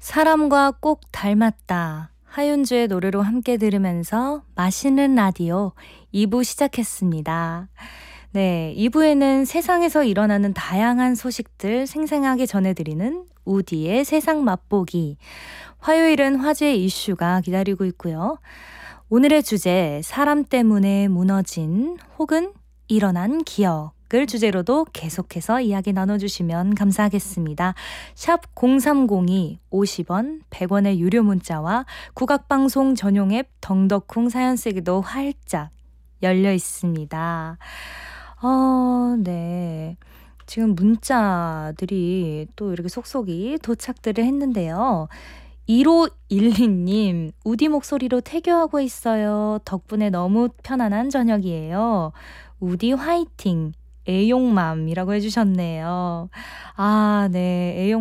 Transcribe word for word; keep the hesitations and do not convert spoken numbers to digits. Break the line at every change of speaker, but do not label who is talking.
사람과 꼭 닮았다. 하윤주의 노래로 함께 들으면서 맛있는 라디오 이 부 시작했습니다. 네, 이 부에는 세상에서 일어나는 다양한 소식들 생생하게 전해드리는 우디의 세상 맛보기. 화요일은 화제의 이슈가 기다리고 있고요. 오늘의 주제, 사람 때문에 무너진 혹은 일어난 기억을 주제로도 계속해서 이야기 나눠주시면 감사하겠습니다. 샵 공삼공이 오십 원, 백 원의 유료 문자와 국악방송 전용 앱 덩덕쿵 사연 쓰기도 활짝 열려 있습니다. 어, 네. 지금 문자들이 또 이렇게 속속이 도착들을 했는데요. 일오일이 님, 우디 목소리로 태교하고 있어요. 덕분에 너무 편안한 저녁이에요. 우디 화이팅! 애용맘이라고 해주셨네요. 아, 네. 애용